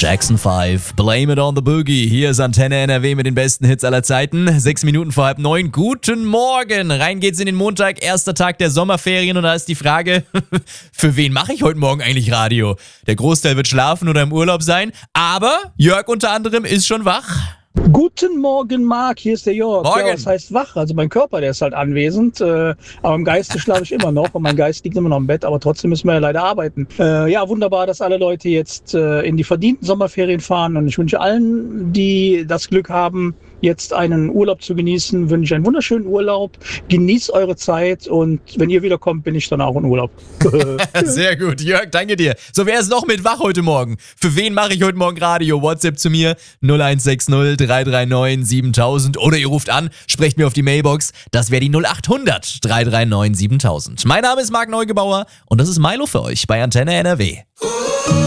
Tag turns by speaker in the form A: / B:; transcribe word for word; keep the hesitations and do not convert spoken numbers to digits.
A: Jackson fünf, Blame It on the Boogie. Hier ist Antenne N R W mit den besten Hits aller Zeiten. Sechs Minuten vor halb neun. Guten Morgen. Rein geht's in den Montag, erster Tag der Sommerferien. Und da ist die Frage, für wen mache ich heute Morgen eigentlich Radio? Der Großteil wird schlafen oder im Urlaub sein. Aber Jörg unter anderem ist schon wach.
B: Guten Morgen, Marc, hier ist der Jörg.
A: Morgen.
B: Ja, was heißt wach? Also mein Körper, der ist halt anwesend, äh, aber im Geiste schlafe ich immer noch und mein Geist liegt immer noch im Bett, aber trotzdem müssen wir ja leider arbeiten. Äh, ja, wunderbar, dass alle Leute jetzt äh, in die verdienten Sommerferien fahren und ich wünsche allen, die das Glück haben, jetzt einen Urlaub zu genießen, wünsche ich einen wunderschönen Urlaub. Genießt eure Zeit und wenn ihr wiederkommt, bin ich dann auch in Urlaub.
A: Sehr gut, Jörg, danke dir. So, wer ist noch mit wach heute Morgen? Für wen mache ich heute Morgen Radio? WhatsApp zu mir null eins sechs null drei drei neun siebentausend oder ihr ruft an, sprecht mir auf die Mailbox. Das wäre die null acht hundert drei drei neun siebentausend. Mein Name ist Marc Neugebauer und das ist Milo für euch bei Antenne N R W.